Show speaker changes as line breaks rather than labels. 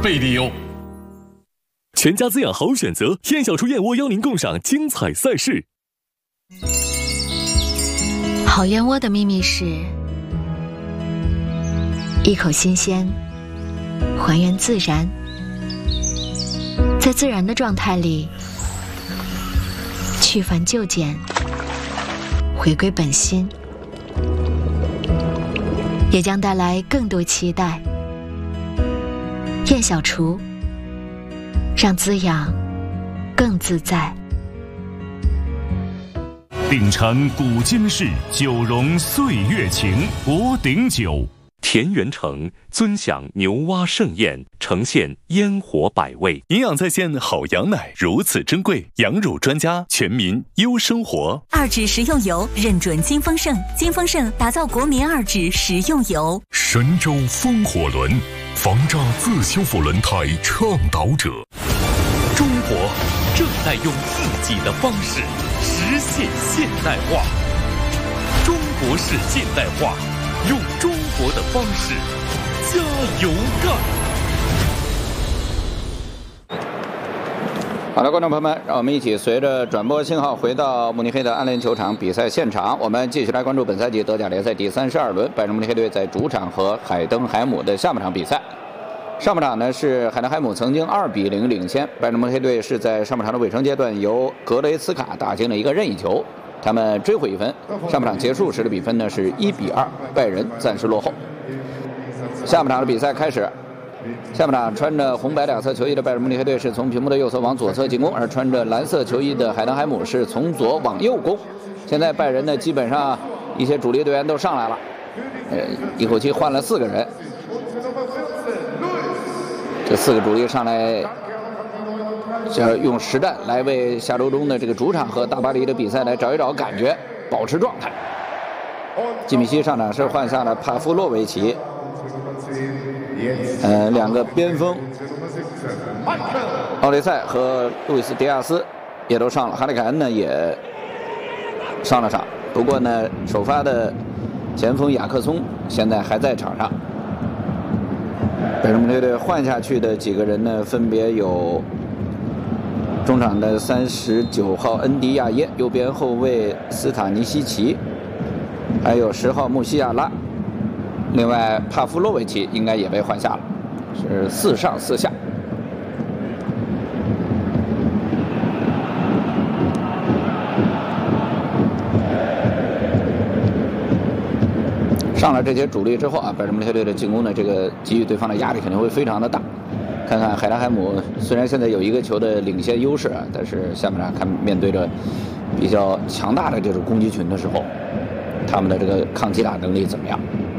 备利用。
全家滋养好选择，燕小厨燕窝邀您共赏精彩赛事。
好燕窝的秘密是一口新鲜，还原自然，在自然的状态里去繁就简，回归本心，也将带来更多期待。燕小厨，让滋养更自在。
鼎盛古今事，酒容岁月情。博鼎酒，
田园城尊享牛蛙盛宴，呈现烟火百味，营养在线，好羊奶如此珍贵，羊乳专家，全民优生活。
2指食用油认准金丰盛，金丰盛打造国民2指食用油。
神州风火轮，防炸自修复轮胎倡导者。
中国正在用自己的方式实现现代化，中国式现代化，用中国的方式加油干！
好的，观众朋友们，让我们一起随着转播信号回到慕尼黑的安联球场比赛现场。我们继续来关注本赛季德甲联赛第32轮，拜仁慕尼黑队在主场和海登海姆的下半场比赛。上半场呢是海登海姆曾经2比0领先，拜仁慕尼黑队是在上半场的尾声阶段由格雷茨卡打进了一个任意球，他们追回1分。上半场结束时的比分呢是1比2，拜仁暂时落后。下半场的比赛开始。下半场穿着红白2色球衣的拜仁慕尼黑队是从屏幕的右侧往左侧进攻，而穿着蓝色球衣的海登海姆是从左往右攻。现在拜仁呢基本上一些主力队员都上来了，一口气换了4个人。这4个主力上来，用实战来为下周中的这个主场和大巴黎的比赛来找一找感觉，保持状态。基米希上场是换下了帕夫洛维奇。2个边锋奥雷塞和路易斯·迪亚斯也都上了，哈里凯恩呢也上了场。不过呢，首发的前锋雅克松现在还在场上。拜仁慕尼黑队换下去的几个人呢，分别有中场的39号恩迪亚耶，右边后卫斯塔尼西奇，还有10号穆西亚拉。另外，帕夫洛维奇应该也被换下了，是4上4下。上了这些主力之后啊，拜仁慕尼黑队的进攻呢，这个给予对方的压力肯定会非常的大。看看海登海姆虽然现在有1个球的领先优势啊，但是下半场看面对着比较强大的这种攻击群的时候，他们的这个抗击打能力怎么样？